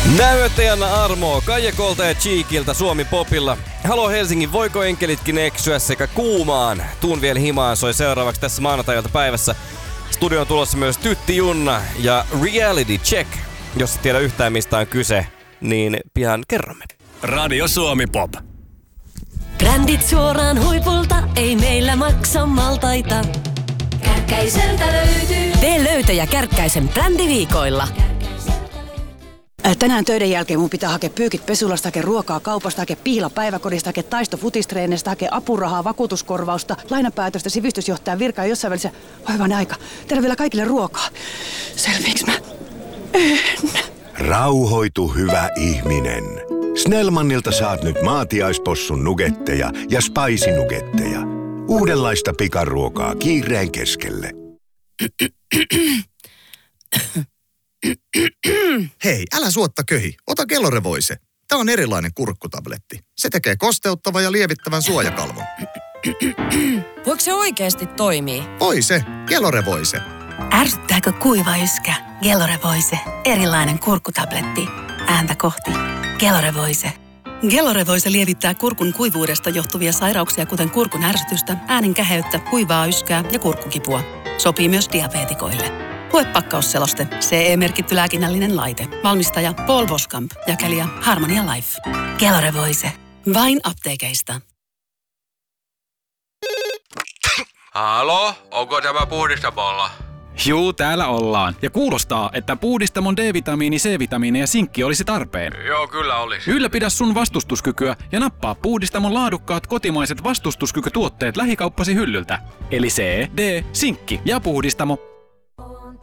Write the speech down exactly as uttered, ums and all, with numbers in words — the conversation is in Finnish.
Näyttäjänä armoa Kaija Kolta ja Cheekiltä Suomi Popilla. Halo Helsingin, voiko enkelitkin eksyä sekä kuumaan? Tuun vielä himaan soi seuraavaksi tässä maanantailta päivässä. Studioon tulossa myös Tytti Junna ja Reality Check. Jos et tiedä yhtään mistä on kyse, niin pian kerromme. Radio Suomi Pop. Brändit suoraan huipulta, ei meillä maksa maltaita. Kärkkäiseltä löytyy. Tee löytöjä Kärkkäisen brändiviikoilla. Tänään töiden jälkeen mun pitää hakea pyykit pesulasta, hakea ruokaa kaupasta, hakea pihla päiväkodista, hakea taisto futistreenistä, hakea apurahaa, vakuutuskorvausta, lainapäätöstä, sivistysjohtajan virkaa ja jossain välissä. Hoivainen aika. Tehdään vielä kaikille ruokaa. Selviiks mä? En. Rauhoitu, hyvä ihminen. Snellmanilta saat nyt maatiaispossun nugetteja ja spicy nugetteja. Uudenlaista pikaruokaa kiireen keskelle. Hei, älä suotta köhi. Ota Gelore-Voice. Tämä on erilainen kurkkutabletti. Se tekee kosteuttavan ja lievittävän suojakalvon. Voiko se oikeasti toimii? Voi se. Gelore-Voice. Ärsyttääkö kuiva yskä? Gelore-Voice. Erilainen kurkkutabletti. Ääntä kohti. Gelore-Voice. Gelore-Voice lievittää kurkun kuivuudesta johtuvia sairauksia, kuten kurkun ärsytystä, äänen käheyttä, kuivaa yskää ja kurkkukipua. Sopii myös diabeetikoille. Lue pakkausseloste. C E-merkitty lääkinnällinen laite. Valmistaja Paul Voskamp. Jakelija Harmonia Life. Gelore-Voice. Vain apteekeista. Halo, onko tämä puhdistamolla? Juu, täällä ollaan. Ja kuulostaa, että puhdistamon D-vitamiini, C-vitamiini ja sinkki olisi tarpeen. Joo, kyllä olisi. Ylläpidä sun vastustuskykyä ja nappaa puhdistamon laadukkaat kotimaiset vastustuskykytuotteet lähikauppasi hyllyltä. Eli C, D, sinkki ja puhdistamo